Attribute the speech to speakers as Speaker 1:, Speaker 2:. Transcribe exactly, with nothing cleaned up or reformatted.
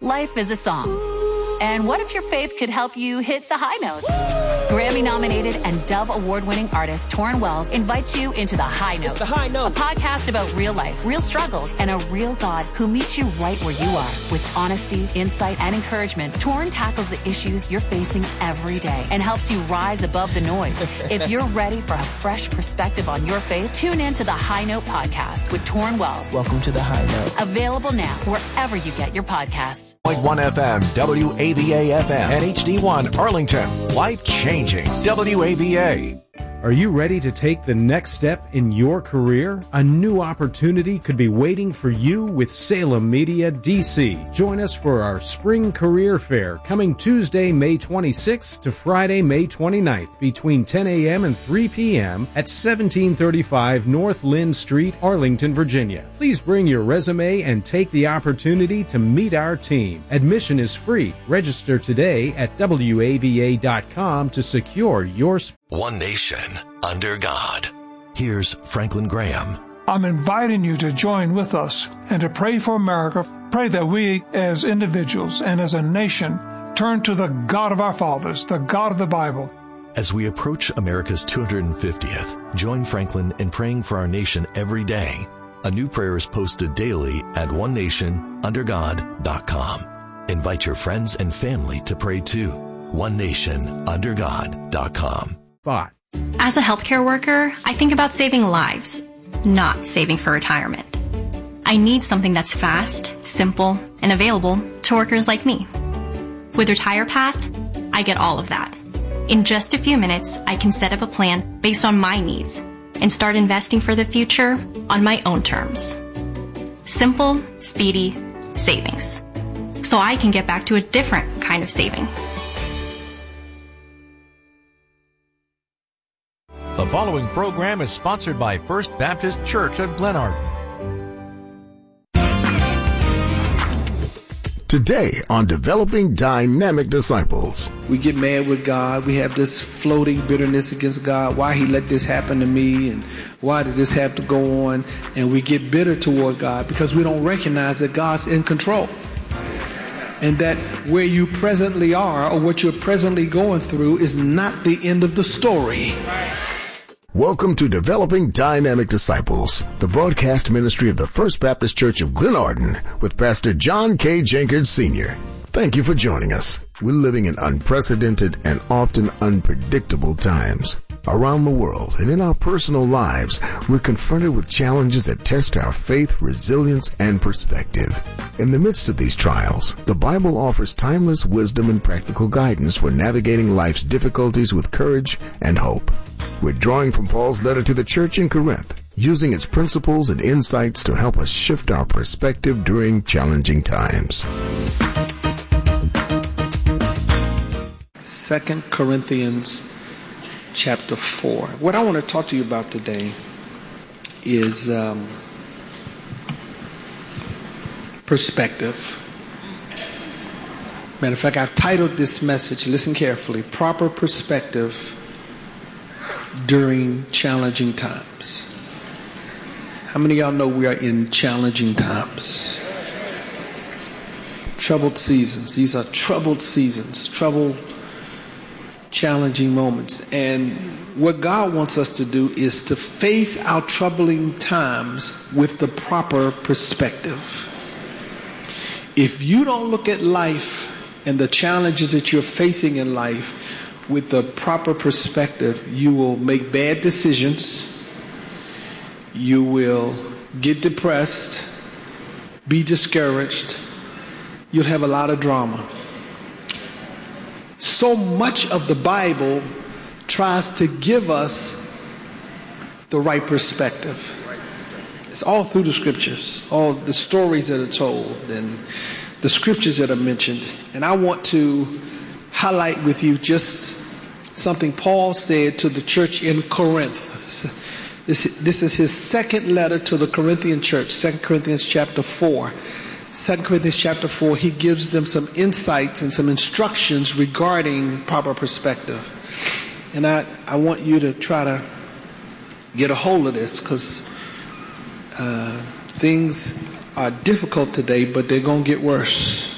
Speaker 1: Life is a song. And what if your faith could help you hit the high notes? Grammy-nominated and Dove Award-winning artist Torrin Wells invites you into The High Note.
Speaker 2: It's The High Note.
Speaker 1: A podcast about real life, real struggles, and a real God who meets you right where you are. With honesty, insight, and encouragement, Torrin tackles the issues you're facing every day and helps you rise above the noise. If you're ready for a fresh perspective on your faith, tune in to The High Note podcast with Torrin Wells.
Speaker 2: Welcome to The High Note.
Speaker 1: Available now wherever you get your podcasts.
Speaker 3: point one F M, W A V A F M, and H D one Arlington. Life-changing W A V A.
Speaker 4: Are you ready to take the next step in your career? A new opportunity could be waiting for you with Salem Media D C. Join us for our Spring Career Fair coming Tuesday, May twenty-sixth to Friday, May twenty-ninth between ten a.m. and three p.m. at seventeen thirty-five North Lynn Street, Arlington, Virginia. Please bring your resume and take the opportunity to meet our team. Admission is free. Register today at W A V A dot com to secure your spot.
Speaker 3: One nation under God. Here's Franklin Graham.
Speaker 5: I'm inviting you to join with us and to pray for America. Pray that we as individuals and as a nation turn to the God of our fathers, the God of the Bible.
Speaker 3: As we approach America's two hundred fiftieth, join Franklin in praying for our nation every day. A new prayer is posted daily at one nation under god dot com. Invite your friends and family to pray too. one nation under god dot com.
Speaker 4: Spot.
Speaker 6: As a healthcare worker, I think about saving lives, not saving for retirement. I need something that's fast, simple, and available to workers like me. With RetirePath, I get all of that. In just a few minutes, I can set up a plan based on my needs and start investing for the future on my own terms. Simple, speedy savings. So I can get back to a different kind of saving.
Speaker 3: The following program is sponsored by First Baptist Church of Glenarden.
Speaker 7: Today on Developing Dynamic Disciples.
Speaker 8: We get mad with God. We have this floating bitterness against God. Why he let this happen to me, and why did this have to go on? And we get bitter toward God because we don't recognize that God's in control. And that where you presently are or what you're presently going through is not the end of the story.
Speaker 7: Welcome to Developing Dynamic Disciples, the broadcast ministry of the First Baptist Church of Glenarden with Pastor John K. Jenkins Senior Thank you for joining us. We're living in unprecedented and often unpredictable times. Around the world and in our personal lives, we're confronted with challenges that test our faith, resilience, and perspective. In the midst of these trials, the Bible offers timeless wisdom and practical guidance for navigating life's difficulties with courage and hope. We're drawing from Paul's letter to the church in Corinth, using its principles and insights to help us shift our perspective during challenging times.
Speaker 8: Second Corinthians chapter four. What I want to talk to you about today is um, perspective. Matter of fact, I've titled this message, listen carefully, Proper Perspective During Challenging Times. How many of y'all know we are in challenging times? Troubled seasons. These are troubled seasons, troubled, challenging moments. And what God wants us to do is to face our troubling times with the proper perspective. If you don't look at life and the challenges that you're facing in life with the proper perspective, you will make bad decisions. You will get depressed, be discouraged. You'll have a lot of drama. So much of the Bible tries to give us the right perspective. It's all through the scriptures, all the stories that are told and the scriptures that are mentioned. And I want to highlight with you just something Paul said to the church in Corinth. This, this is his second letter to the Corinthian church, Second Corinthians chapter four. Second Corinthians chapter four, he gives them some insights and some instructions regarding proper perspective. And I, I want you to try to get a hold of this, because uh, things are difficult today, but they're going to get worse.